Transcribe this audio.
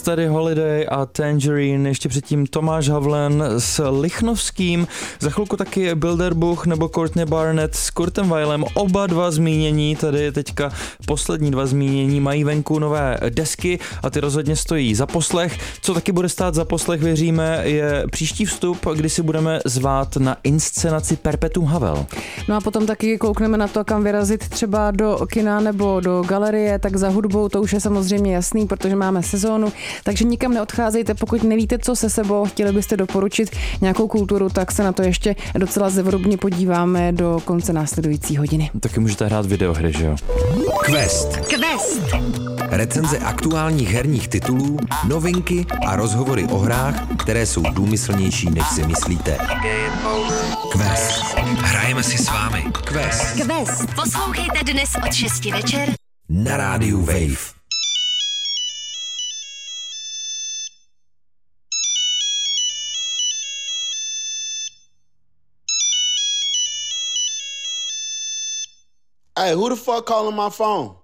Steady Holiday a Tangerine, ještě předtím Tomáš Havlen s Lichnovským, za chvilku taky Bilderbuch nebo Courtney Barnett s Kurtem Weilem, oba dva zmínění, tady teďka poslední dva zmínění, mají venku nové desky a ty rozhodně stojí za poslech. Co taky bude stát za poslech, věříme, je příští vstup, kdy si budeme zvát na inscenaci Perpetuum Havel. No a potom taky koukneme na to, kam vyrazit třeba do kina nebo do galerie, tak za hudbou to už je samozřejmě jasný, protože máme sezónu, takže nikam neodcházejte, pokud nevíte, co se sebou, chtěli byste doporučit nějakou kulturu, tak se na to ještě docela zevrubně podíváme do konce následující hodiny. Taky můžete hrát videohry, že jo? Quest. Recenze aktuálních herních titulů, novinky a rozhovory o hrách, které jsou důmyslnější, než si myslíte. Quest. Hrajeme si s vámi. Quest. Poslouchejte dnes od 6 večer Na rádiu Wave. Hey, who the fuck calling my phone?